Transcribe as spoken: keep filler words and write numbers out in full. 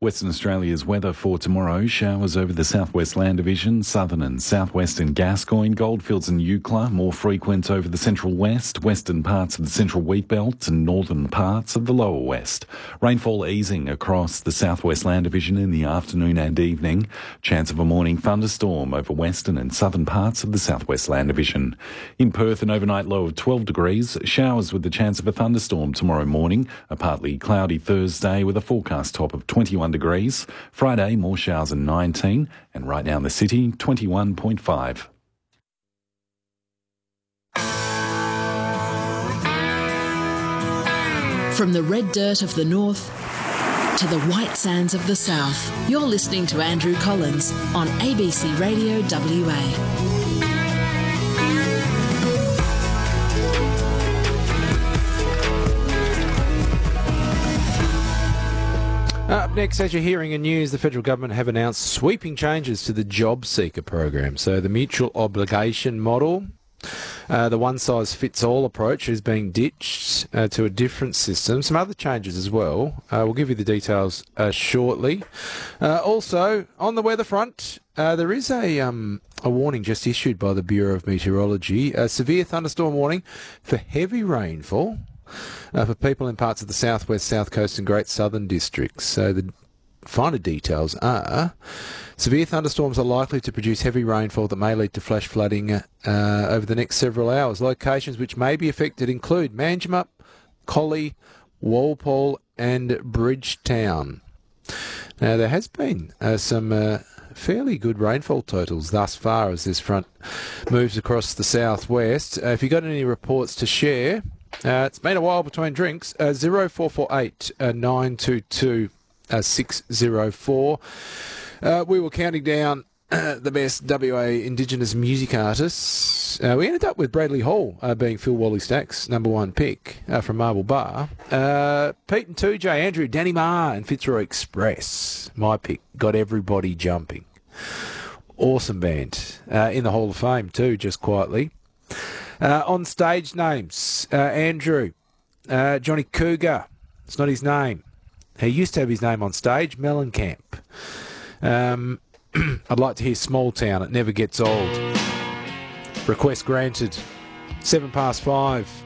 Western Australia's weather for tomorrow. Showers over the southwest land division, southern and southwestern Gascoyne, Goldfields and Eucla, more frequent over the central west, western parts of the central wheat belt and northern parts of the lower west. Rainfall easing across the southwest land division in the afternoon and evening. Chance of a morning thunderstorm over western and southern parts of the southwest land division. In Perth, an overnight low of twelve degrees. Showers with the chance of a thunderstorm tomorrow morning. A partly cloudy Thursday with a forecast top of twenty-one degrees. Friday, more showers and nineteen. And right now in the city, twenty-one point five. From the red dirt of the north to the white sands of the south, you're listening to Andrew Collins on A B C Radio W A. Up next, as you're hearing in news, the federal government have announced sweeping changes to the Job Seeker program. So the mutual obligation model, uh, the one-size-fits-all approach is being ditched uh, to a different system. Some other changes as well. Uh, we'll give you the details uh, shortly. Uh, also, on the weather front, uh, there is a um, a warning just issued by the Bureau of Meteorology, a severe thunderstorm warning for heavy rainfall. Uh, for people in parts of the southwest, south coast and Great Southern districts. So the finer details are severe thunderstorms are likely to produce heavy rainfall that may lead to flash flooding uh, over the next several hours. Locations which may be affected include Manjimup, Collie, Walpole and Bridgetown. Now there has been uh, some uh, fairly good rainfall totals thus far as this front moves across the southwest. Uh, if you've got any reports to share, Uh, it's been a while between drinks. Uh, zero four four eight nine two two six zero four. Uh, we were counting down uh, the best W A Indigenous music artists. Uh, we ended up with Bradley Hall uh, being Phil Wally-Stack's number one pick uh, from Marble Bar. Uh, Pete and two J, Andrew, Danny Marr and Fitzroy Express, my pick, got everybody jumping. Awesome band. Uh, in the Hall of Fame too, just quietly. Uh, on stage names, uh, Andrew, uh, Johnny Cougar, it's not his name. He used to have his name on stage, Mellencamp. Um, I'd like to hear Small Town, it never gets old. Request granted. Seven past five.